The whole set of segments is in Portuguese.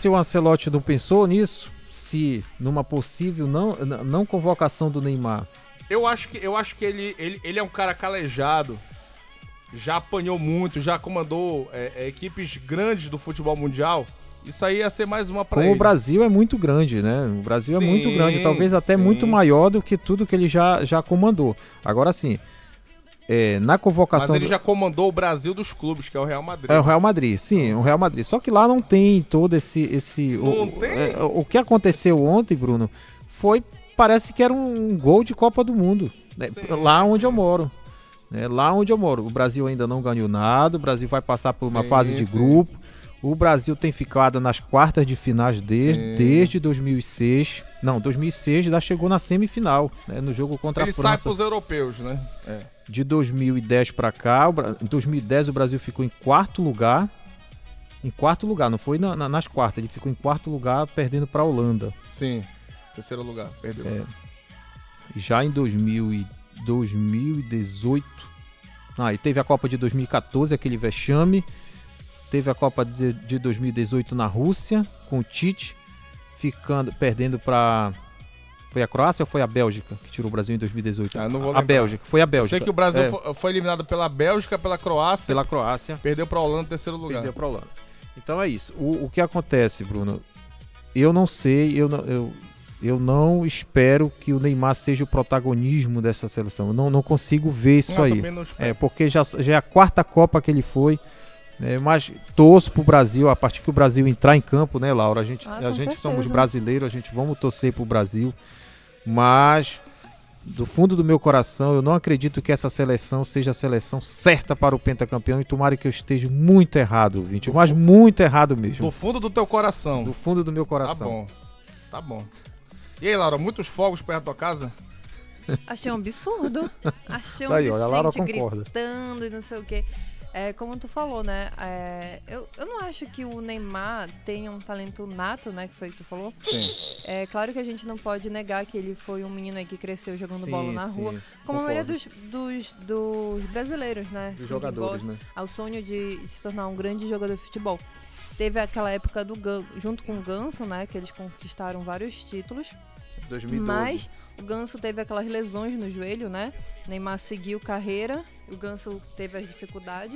se o Ancelotti não pensou nisso? Se numa possível não convocação do Neymar. Eu acho que ele é um cara calejado, já apanhou muito, já comandou equipes grandes do futebol mundial. Isso aí ia ser mais uma pra ele. Como o Brasil é muito grande, né? O Brasil é muito grande, talvez até muito maior do que tudo que ele já comandou. Agora sim, na convocação... Mas ele já comandou o Brasil dos clubes, que é o Real Madrid. É o Real Madrid, sim, o Real Madrid. Só que lá não tem todo esse... Não tem? O que aconteceu ontem, Bruno, parece que era um gol de Copa do Mundo, né? Lá onde eu moro. Lá onde eu moro. O Brasil ainda não ganhou nada, o Brasil vai passar por uma fase de grupo. O Brasil tem ficado nas quartas de finais desde 2006. Não, 2006 já chegou na semifinal, né, no jogo contra a França. Ele sai pros europeus, né? De 2010 para cá, em 2010 o Brasil ficou em quarto lugar. Em quarto lugar, não foi nas quartas, ele ficou em quarto lugar perdendo para a Holanda. Sim, terceiro lugar, perdeu. Já em 2018, e teve a Copa de 2014, aquele vexame. Teve a Copa de 2018 na Rússia, com o Tite, perdendo para... Foi a Croácia ou foi a Bélgica que tirou o Brasil em 2018? Não vou a Bélgica, foi a Bélgica. Eu sei que o Brasil foi eliminado pela Bélgica, pela Croácia. Pela Croácia. Perdeu para a Holanda no terceiro lugar. Perdeu para a Holanda. Então é isso. O que acontece, Bruno? Eu não sei, eu não espero que o Neymar seja o protagonismo dessa seleção. Eu não consigo ver isso aí. Também não espero. Porque já é a quarta Copa que ele foi. Mas torço pro Brasil, a partir que o Brasil entrar em campo, né, Laura? A gente somos brasileiros, vamos torcer pro Brasil. Mas, do fundo do meu coração, eu não acredito que essa seleção seja a seleção certa para o pentacampeão. E tomara que eu esteja muito errado, ouvinte. Mas muito errado mesmo. Do fundo do teu coração. Do fundo do meu coração. Tá bom. E aí, Laura, muitos fogos perto da tua casa? Achei um absurdo. Achei um Daí, absurdo. olha, a Laura concorda. Gritando e não sei o quê. Como tu falou, né? Eu não acho que o Neymar tenha um talento nato, né? Que foi o que tu falou. Sim. É claro que a gente não pode negar que ele foi um menino aí que cresceu jogando bola na rua. Como a maioria dos brasileiros, né? Dos jogadores, né? Ao sonho de se tornar um grande jogador de futebol. Teve aquela época junto com o Ganso, né? Que eles conquistaram vários títulos. 2012. Mas o Ganso teve aquelas lesões no joelho, né? Neymar seguiu carreira. O Ganso teve as dificuldades.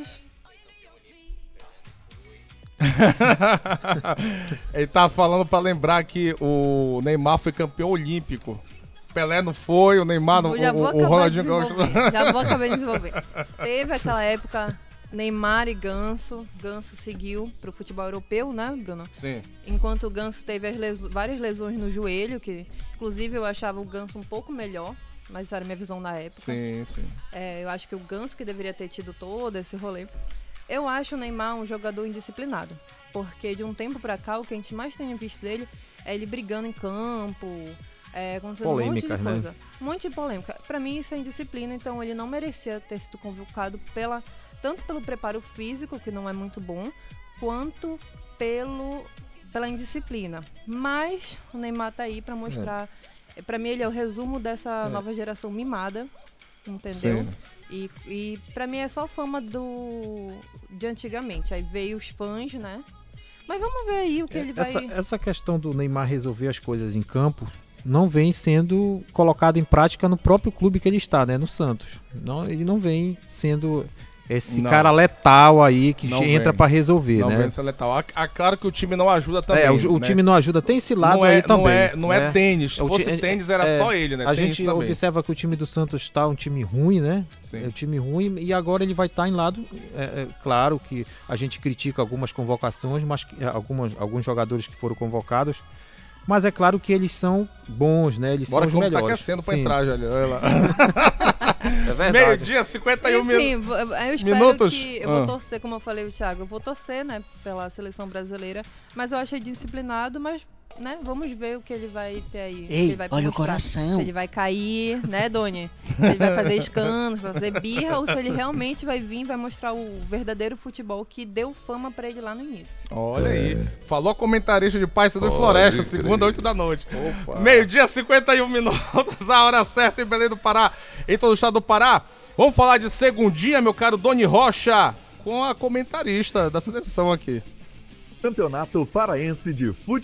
Ele tá falando pra lembrar que o Neymar foi campeão olímpico. Pelé não foi, o Neymar não, o Ronaldinho Gaúcho. Já vou acabar de desenvolver. Teve aquela época Neymar e Ganso. Ganso seguiu pro futebol europeu, né, Bruno? Sim. Enquanto o Ganso teve várias lesões no joelho, que inclusive eu achava o Ganso um pouco melhor. Mas essa era a minha visão na época. Sim. Eu acho que o Ganso que deveria ter tido todo esse rolê. Eu acho o Neymar um jogador indisciplinado. Porque de um tempo pra cá, o que a gente mais tem visto dele é ele brigando em campo, acontecendo polêmica, um monte de coisa. né? Um monte de polêmica. Pra mim isso é indisciplina, então ele não merecia ter sido convocado tanto pelo preparo físico, que não é muito bom, quanto pela indisciplina. Mas o Neymar tá aí pra mostrar... Pra mim ele é o resumo dessa nova geração mimada, entendeu? Sim. E pra mim é só fama de antigamente. Aí veio os fãs, né? Mas vamos ver aí o que ele vai... Essa questão do Neymar resolver as coisas em campo não vem sendo colocada em prática no próprio clube que ele está, né? No Santos. Ele não vem sendo... Esse cara letal aí que entra pra resolver, não né? Não vem ser letal. Claro que o time não ajuda também. O time não ajuda. Tem esse lado aí também. Não é tênis. Se fosse tênis, era só ele, né? A gente observa que o time do Santos tá um time ruim, né? Sim. É um time ruim e agora ele vai estar em lado... claro que a gente critica algumas convocações, mas alguns jogadores que foram convocados. Mas é claro que eles são bons, né? Eles são os melhores. Tá aquecendo pra entrar, já. Olha lá. É verdade. Meio-dia, 51 minutos. Eu espero minutos. que... Eu vou torcer, como eu falei, o Thiago. Eu vou torcer, né? Pela seleção brasileira. Mas eu achei disciplinado, mas... Né? Vamos ver o que ele vai ter aí. Ei, ele vai olha mostrar. o coração. Se ele vai cair, né, Doni? Se ele vai fazer escândalos, vai fazer birra, ou se ele realmente vai vir e vai mostrar o verdadeiro futebol que deu fama pra ele lá no início. Olha aí. Falou comentarista de Paysandu e Floresta, segunda, 8 da noite. Meio-dia, 51 minutos, a hora certa em Belém do Pará, em todo o estado do Pará. Vamos falar de segundinha, meu caro Doni Rocha, com a comentarista da seleção aqui. Campeonato Paraense de Futebol.